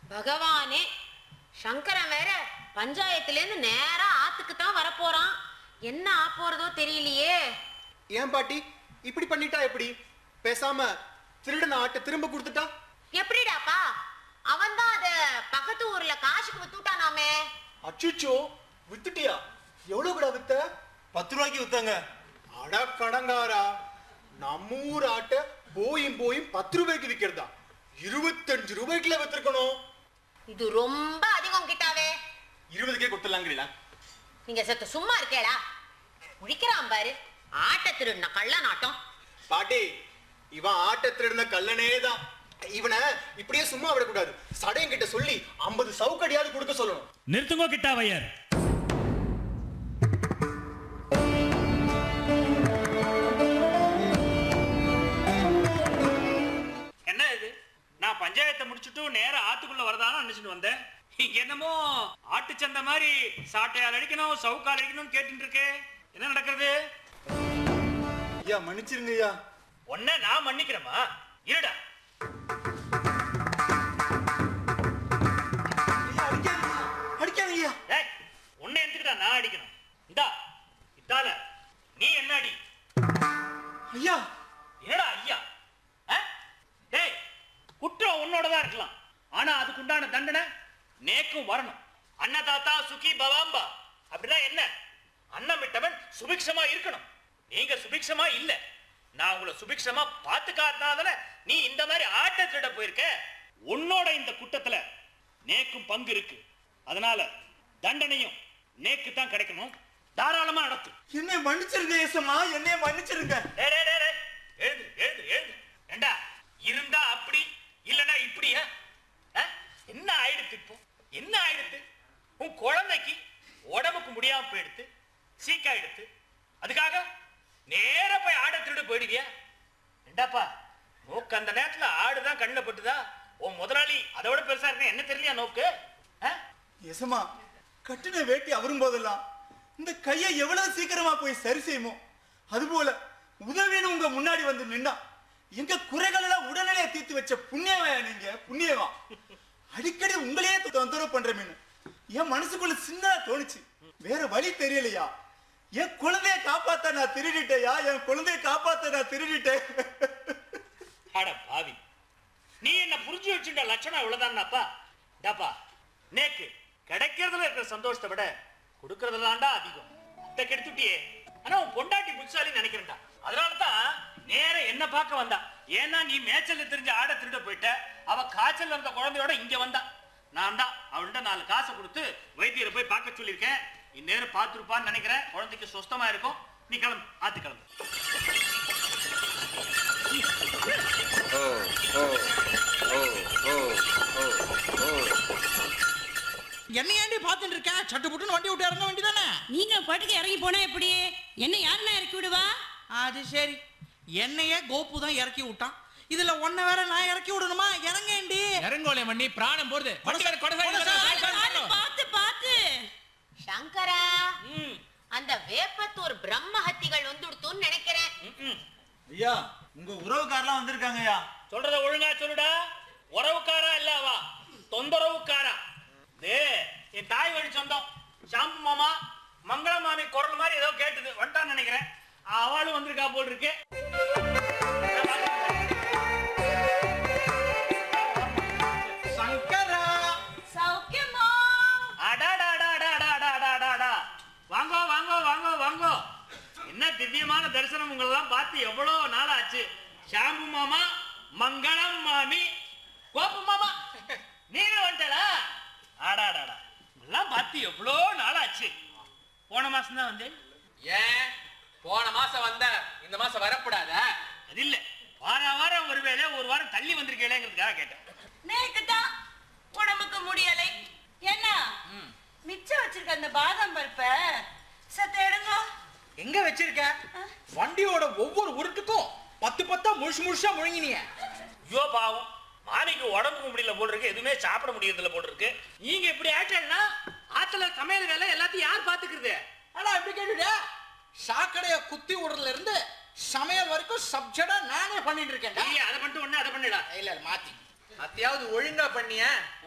பகவானே, சங்கரன் வேற பஞ்சாயத்துலேருந்து நேரா ஆத்துக்கு தான் வரப்போறான். என்ன ஆப்போறதோ தெரியலையே. ஏன் பாட்டி இப்படி பண்ணிட்டா எப்படி? பேசாம திருடன ஆட்டை திரும்ப கொடுத்துட்டா எப்படிடாப்பா? அவன் தான் அத பக்கத்து ஊர்ல காசுக்கு வித்துட்டானாமே. அச்சுச்சோ, வித்துட்டியா? எவ்வளவு கூட வித்த? 10 ரூபாய்க்கு வித்தாங்க. அட கடங்காரா, நம்ம ஊர் ஆட்டை போயும் 10 ரூபாய்க்கு விக்கிறதா? 25 ரூபாய்க்குல வித்திருக்கணும். இது ரொம்ப அதிகம் கிட்டாவே. 20க்கே கொடுத்துலாங்கிறீங்களா? நீங்க சத்த சும்மா இருக்கேடா. முழிக்கிறான் பாரு, ஆட்டை திருடின கள்ள நாட்டம். பாட்டி, இவன் ஆட்டை திருடின கல்லனே தான். இவனை இப்படியே சும்மா விடக்கூடாது. சடையன் கிட்ட சொல்லி 50 சவுக்கடியாவது கொடுக்க சொல்லணும். நிறுத்துங்கோ கிட்டாவையர். என்ன இது? நான் பஞ்சாயத்தை முடிச்சுட்டு நேரா ஆத்துக்குள்ள வரதான்னு நினைச்சிட்டு வந்தேன். இங்க என்னமோ ஆட்டு சந்தை மாதிரி சாட்டையால் அடிக்கணும், சவுக்கால் அடிக்கணும் கேட்டு இருக்கே. என்ன நடக்கிறது? ஐயா மன்னிச்சிருங்க ஐயா. ஒன்ன நான் மன்னிக்கிறேமா? இருடா. அடிக்காதீங்க. உன்னை எதுக்குடா நான் அடிக்கணும்? இந்தா இதால நீ என்ன அடி. ஐயா என்னடா ஐயா? டேய், குற்றம் உன்னோடதான் இருக்கலாம், ஆனா அதுக்கு உண்டான தண்டனை நேக்கும் வரணும். அன்னதாத்தா சுகி பவாம்பா அப்படின்னா என்ன? அன்னம் விட்டவன் சுபிக்ஷமா இருக்கணும். நீங்க சுபிக்ஷமா இல்ல. நான் உங்களை சுபிக்ஷமா பாத்துக்காதனால நீ இந்த மாதிரி ஆட்ட திருட போயிருக்க. உன்னோட இந்த குற்றத்துல நேக்கும் பங்கு இருக்கு. அதனால தண்டனையும் நேக்கு தான் கிடைக்கணும். தாராளமா நடத்து. என்னை மன்னிச்சிருங்க ஏசம்மா, என்னை மன்னிச்சிருங்க. எழுது எழுது எழுது. ஏண்டா இருந்தா அப்படி இல்லனா இப்படியா? என்ன ஆயிடுத்து இப்போ? என்ன ஆயிடுத்து? உன் குழந்தைக்கு உடம்புக்கு முடியாம போயிடுத்து, சீக்காயிடுத்து. அதுக்காக நேர போய் ஆட திருட போயிடுவியா? ஏண்டாப்பா, நோக்கு அந்த நேரத்துல ஆடுதான் கண்ணில் பட்டுதா? உன் முதலாளி அதை விட பெருசா இருக்க என்ன தெரியலையா நோக்கு? ஏசம்மா, கட்டின வேட்டி அவரும் போதெல்லாம் இந்த கையை எவ்வளவு சீக்கிரமா போய் சரி செய்யுமோ அதுபோல உதவின்னு உங்க முன்னாடி வந்து நின்னா எங்க குறைகள் எல்லாம் உடனடியே தீர்த்து வச்ச புண்ணியவா நீங்க. புண்ணியவா. அடிக்கடி உங்களையே தொந்தரவு பண்றேன்னு என் மனசுக்குள்ள சின்னதா தோணுச்சு. வேற வழி தெரியலையா. என் குழந்தைய காப்பாத்த நான் திருடிட்டேயா. என் குழந்தைய காப்பாத்த நான் திருடிட்டேன். அட பாவி, நீ என்ன புரிஞ்சு வச்சுட்ட லட்சணம் இவ்வளவுதான்ப்பா. டாப்பா, நேக்கு கிடைக்கிறதுல இருக்கிற சந்தோஷத்தை விட கொடுக்கறதுலாண்டா அதிகம். அத்தை கெடுத்துட்டியே. ஆனா உன் பொண்டாட்டி புட்சாலின்னு நினைக்கிறேன்டா. அதனாலதான் நேர என்ன பார்க்க வந்தா. ஏன்னா நீ மேய்ச்சல்ல தெரிஞ்ச ஆட திருட போயிட்ட. அவ காய்ச்சல் இருந்த குழந்தையோட இங்க வந்தா. நான் தான் அவள்கிட்ட 4 காசை கொடுத்து வைத்தியரை போய் பார்க்க சொல்லியிருக்கேன். இந்நேரம் பார்த்துருப்பான்னு நினைக்கிறேன். குழந்தைக்கு சுத்தமா இருக்கும். நீ கிளம்பு, ஆத்து கிளம்பு. என்ன ஏண்டி பாத்துட்டு இருக்க? சட்டு புட்டுன்னு வண்டி விட்டு இறங்க வேண்டியதானே? நீங்க பாட்டுக்கு இறங்கி போனா எப்படி? என்ன யாருன்னா இறக்கி விடுவா? அது சரி, என்னையே கோப்பு தான் இறக்கி விட்டான். இதுல ஒன்ன வேற நான் இறக்கி விடணுமா? இறங்கேண்டி. இறங்கோலே மண்ணி பிராணம் போறது. பாத்து பாத்து. சங்கரா, அந்த வேப்பத்தூர் பிரம்மஹத்திகள் வந்துடுத்துன்னு நினைக்கிறேன். ஐயா, உங்க உறவுக்காரெல்லாம் வந்திருக்காங்க ஐயா. சொல்றத ஒழுங்கா சொல்லுடா. உறவுக்காரா இல்லவா? தொந்தரவுக்காரா? என் தாய் வழி சொந்தம் ஷாம்பு மாமா, மங்கள மாமி குரல் மாதிரி ஏதோ கேட்டுது. வந்துட்டான்னு நினைக்கிறேன். அவளும் வந்திருக்கா போல் இருக்கு. சங்கரா, சௌக்கியமா? வாங்கோ வாங்கோ வாங்கோ வாங்கோ. என்ன திவ்யமான தரிசனம். உங்களெல்லாம் பார்த்து எவ்வளவு நாள் ஆச்சு. ஷாம்பு மாமா, மங்களம் மாமி, கோப்பு மாமா, நீங்க வந்துட்டா? ஆடாடாடா, எல்லாம் பார்த்து எவ்வளோ நாள் ஆச்சு. போன மாசம் தான் வந்தேன். ஏன் போன மாசம் வந்த இந்த மாசம் வரக்கூடாத? அது இல்ல, வாரம் ஒருவேளை ஒரு வாரம் தள்ளி வந்திருக்கேங்கிறதுக்காக கேட்டேன். நேக்குதான் உடம்புக்கு முடியலை. என்ன மிச்சம் வச்சிருக்க அந்த பாதாம் பருப்ப சத்த எடுங்க. எங்க வச்சிருக்க? வண்டியோட ஒவ்வொரு உருட்டுக்கும் 10 முழுசா முழுங்கினிய. ஐயோ பாவம், மாமிக்கு உடம்புக்கு முடியல போல் இருக்கு. எதுவுமே சாப்பிட முடியறதுல போல் இருக்கு. நீங்க இப்படி ஆட்டா ஆத்துல சமையல் வேலை எல்லாத்தையும் யார் பாத்துக்கிறது? ஆனா எப்படி கேட்டுட? சாக்கடைய குத்தி விடுறதுல இருந்து சமையல் வரைக்கும் சப்ஜெக்டா நானே பண்ணிட்டு இருக்கேன். அதை பண்ணிட்டு ஒண்ணு அதை பண்ணிடா. இல்ல மாத்தி அத்தையாவது ஒழுங்கா பண்ணிய